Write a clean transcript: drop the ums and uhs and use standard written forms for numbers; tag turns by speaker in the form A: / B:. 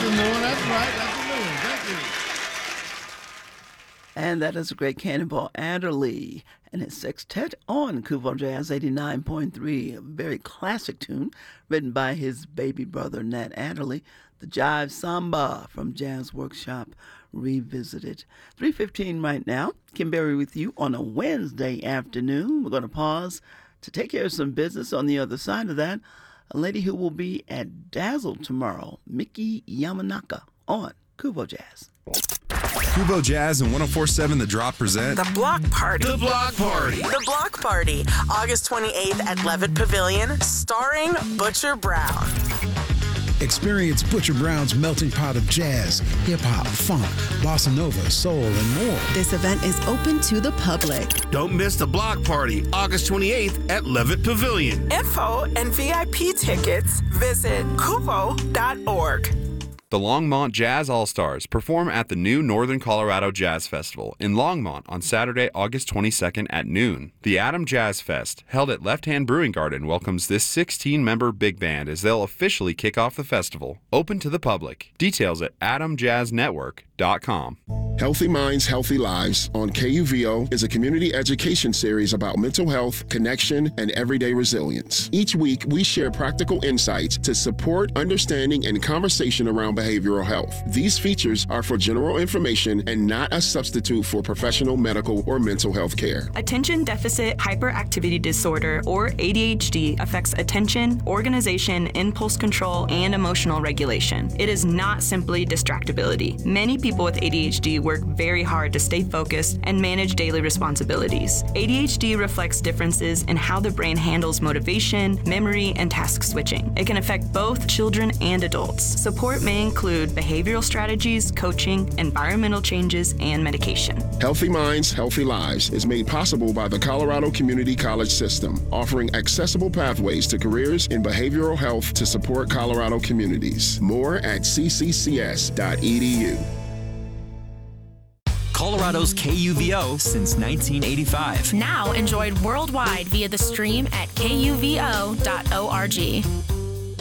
A: new one. That's right. That's a new one. Thank you.
B: And that is a great Cannonball Adderley and his sextet on Kuvo Jazz 89.3, a very classic tune written by his baby brother Nat Adderley, the Jive Samba from Jazz Workshop Revisited. 3:15 right now. Kim Berry with you on a Wednesday afternoon. We're going to pause to take care of some business. On the other side of that, a lady who will be at Dazzle tomorrow, Miki Yamanaka, on Kuvo Jazz.
C: Kuvo Jazz and 104.7 The Drop present
D: The Block Party.
C: The Block Party.
D: The Block Party, August 28th at Levitt Pavilion, starring Butcher Brown.
E: Experience Butcher Brown's melting pot of jazz, hip-hop, funk, bossa nova, soul, and more.
F: This event is open to the public.
G: Don't miss the Block Party, August 28th at Levitt Pavilion.
D: Info and VIP tickets, visit kuvo.org.
H: The Longmont Jazz All-Stars perform at the new Northern Colorado Jazz Festival in Longmont on Saturday, August 22nd at noon. The Adam Jazz Fest, held at Left Hand Brewing Garden, welcomes this 16-member big band as they'll officially kick off the festival. Open to the public. Details at adamjazznetwork.com.
I: Healthy Minds, Healthy Lives on KUVO is a community education series about mental health, connection, and everyday resilience. Each week, we share practical insights to support understanding and conversation around behavioral health. These features are for general information and not a substitute for professional medical or mental health care.
J: Attention Deficit Hyperactivity Disorder, or ADHD, affects attention, organization, impulse control, and emotional regulation. It is not simply distractibility. Many people with ADHD work very hard to stay focused and manage daily responsibilities. ADHD reflects differences in how the brain handles motivation, memory, and task switching. It can affect both children and adults. Support may include behavioral strategies, coaching, environmental changes, and medication.
I: Healthy Minds, Healthy Lives is made possible by the Colorado Community College System, offering accessible pathways to careers in behavioral health to support Colorado communities. More at cccs.edu.
K: Colorado's KUVO since 1985.
L: Now enjoyed worldwide via the stream at kuvo.org.